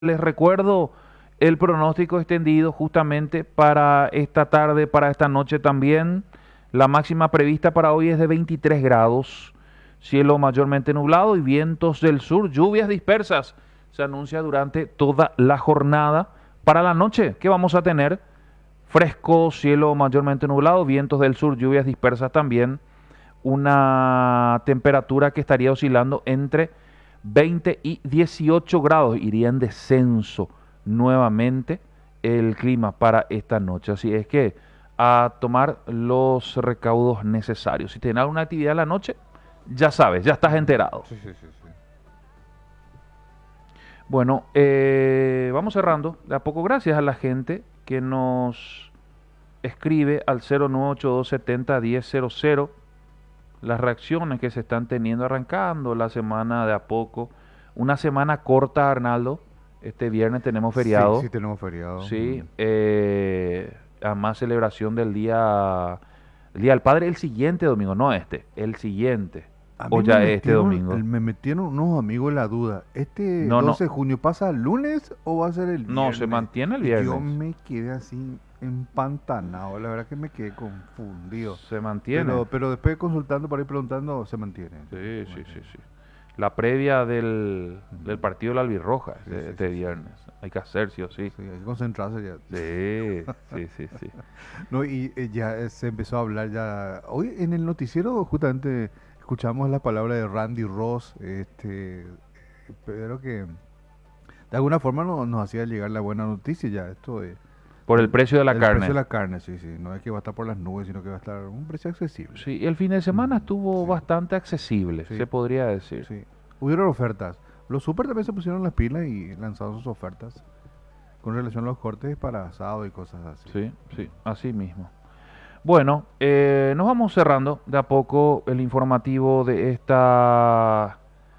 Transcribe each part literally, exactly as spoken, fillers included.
Les recuerdo el pronóstico extendido justamente para esta tarde, para esta noche también. La máxima prevista para hoy es de veintitrés grados, cielo mayormente nublado y vientos del sur, lluvias dispersas. Se anuncia durante toda la jornada. Para la noche, ¿qué vamos a tener? Fresco, cielo mayormente nublado, vientos del sur, lluvias dispersas también. Una temperatura que estaría oscilando entre veinte y dieciocho grados. Iría en descenso nuevamente el clima para esta noche. Así es que a tomar los recaudos necesarios. Si tienes alguna actividad en la noche, ya sabes, ya estás enterado. Sí, sí, sí, sí. Bueno, eh, vamos cerrando. De a poco, gracias a la gente que nos escribe al cero nueve ocho dos setenta diez cero cero. Las reacciones que se están teniendo arrancando la semana de a poco. Una semana corta, Arnaldo. Este viernes tenemos feriado. Sí, sí tenemos feriado. Sí, Mm. eh, además celebración del día, el Día del Padre el siguiente domingo, no este, el siguiente. A O mí ya me este metieron, domingo. el- me metieron unos amigos en la duda. ¿Este No, no, doce de junio pasa el lunes o va a ser el no, viernes? se mantiene el Y yo viernes. me quedé así empantanado. La verdad que me quedé confundido. Se mantiene. Pero, pero después consultando, por ahí preguntando, se mantiene. Sí, Se sí, sí, mantiene. sí. La previa del, del Ujú. partido de la Albirroja Sí, este, sí, este sí, sí. viernes. Hay que hacer, sí o sí. Sí, hay que concentrarse ya. Sí, sí, sí, sí. No, y eh, ya eh, se empezó a hablar ya. Hoy en el noticiero justamente escuchamos la palabra de Randy Ross, este, pero que de alguna forma no- nos hacía llegar la buena noticia ya, esto de Por el precio de la el precio carne. de la carne, sí, sí, no es que va a estar por las nubes, sino que va a estar a un precio accesible. Sí, y el fin de semana Mm, estuvo sí, bastante accesible, sí, se podría decir. sí. Hubieron ofertas. Los super también se pusieron las pilas y lanzaron sus ofertas con relación a los cortes para asado y cosas así. Sí, sí, así mismo. Bueno, eh, nos vamos cerrando de a poco el informativo de esta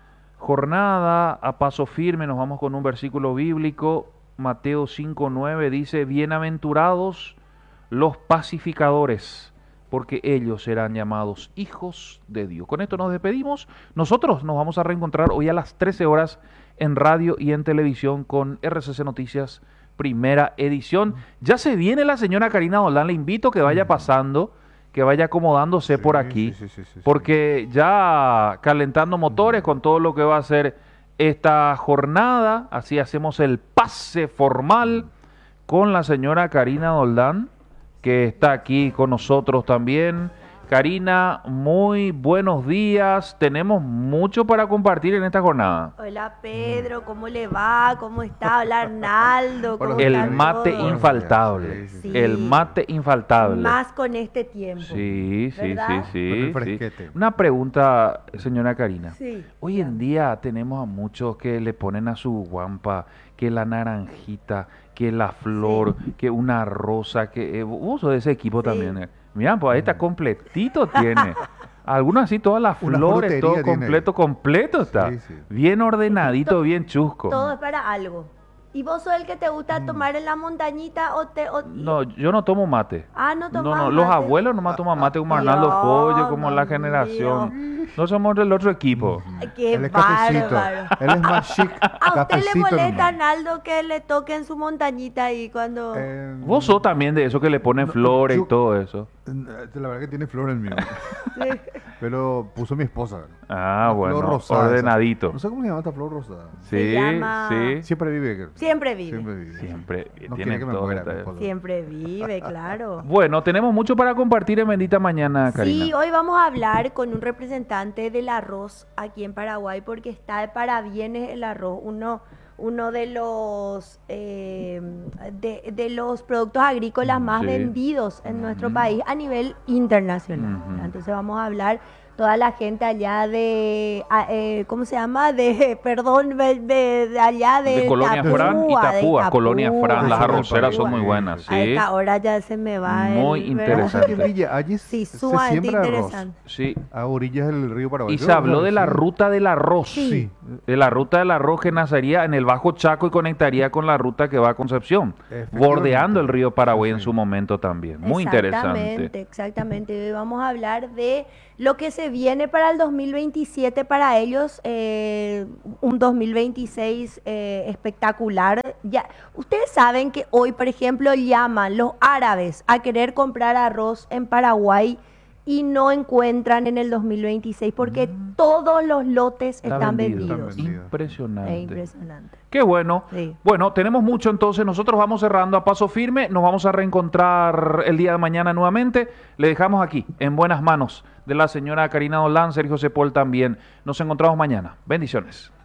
jornada. A paso firme nos vamos con un versículo bíblico. Mateo cinco nueve dice, bienaventurados los pacificadores, porque ellos serán llamados hijos de Dios. Con esto nos despedimos. Nosotros nos vamos a reencontrar hoy a las trece horas en radio y en televisión con R C C Noticias, primera edición. Ya se viene la señora Karina Doldán, le invito a que vaya Mm. pasando, que vaya acomodándose por Sí, aquí, sí, sí, sí, sí, sí. porque ya calentando motores Mm. con todo lo que va a ser esta jornada, así hacemos el pase formal con la señora Karina Doldán, que está aquí con nosotros también. Karina, muy buenos días. Tenemos mucho para compartir en esta jornada. Hola Pedro, ¿cómo le va? ¿Cómo está? Hola Arnaldo, ¿cómo Buenos El días. están mate todos? Buenos infaltable. días, sí, sí, sí. El mate infaltable. Más con este tiempo. Sí, sí, sí, ¿Verdad? sí, Con el sí. fresquete. Una pregunta, señora Karina. Sí. Hoy en día tenemos a muchos que le ponen a su guampa que la naranjita, que la flor, que una rosa, que eh, vos sos de ese equipo Sí. también. eh. Mira, pues ahí está completito tiene. Algunos así, todas las Una flores, todo frutería tiene completo, ahí. completo está. Sí, sí. Bien ordenadito, bien chusco. Todo es para algo. ¿Y vos sos el que te gusta Mm. tomar en la montañita o te... o- No, yo no tomo mate. Ah, no No, tomás no, los mate. abuelos nomás toman mate como Arnaldo Dios Follo, como la mío. generación. No somos del otro equipo. Ay, qué Él es cafecito. bárbaro. Él es más chic. ¿A usted le Cafecito molesta, nomás. Arnaldo, que le toquen su montañita ahí cuando... Eh, Vos sos también de eso que le ponen No, flores yo- y todo eso. eh, La verdad que tiene flor el mío. Sí. Pero puso mi esposa. Ah, Una flor bueno, rosada esa. ordenadito. No sé cómo se llama esta flor rosada. Sí, llama- sí. Siempre vive. Siempre vive. Siempre vive. Siempre No tiene quiere que me todo muera, detalle. mi esposa. Siempre vive, claro. Bueno, tenemos mucho para compartir en Bendita Mañana, Karina. Sí, hoy vamos a hablar con un representante del arroz aquí en Paraguay porque está de parabienes el arroz, uno, uno de los eh, de, de los productos agrícolas más Sí. vendidos en nuestro Ujú. país a nivel internacional. Ujú. Entonces vamos a hablar toda la gente allá de, a- eh, ¿cómo se llama? De, perdón, de, de- de allá de, De Colonia Fran y Itapúa, de Tapúa. Colonia Itapúa, Fran, las de arroceras son Itapúa. muy buenas, A sí. esta hora ya se me va Muy el... ¿verdad? No sé interesante. qué brilla. Allí Sí, se sumamente siembra arroz. interesante. Sí. A orillas del río Paraguay. Y Yo se no habló de la sabía. ruta del arroz. Sí. De la ruta del arroz que nacería en el Bajo Chaco y conectaría con la ruta que va a Concepción, Efectivamente. bordeando el río Paraguay Sí, en sí. su momento también. Muy Exactamente, interesante. exactamente. Hoy vamos a hablar de lo que se viene para el dos mil veintisiete para ellos, eh, un dos mil veintiséis eh, espectacular. Ya, ustedes saben que hoy, por ejemplo, llaman los árabes a querer comprar arroz en Paraguay y no encuentran en el dos mil veintiséis porque Mm. todos los lotes Está están vendido. vendidos. Están vendidos. Impresionante. Es impresionante. Qué bueno. Sí. Bueno, tenemos mucho entonces. Nosotros vamos cerrando a paso firme. Nos vamos a reencontrar el día de mañana nuevamente. Le dejamos aquí, en buenas manos de la señora Karina Dolan, Sergio Cepol también. Nos encontramos mañana. Bendiciones.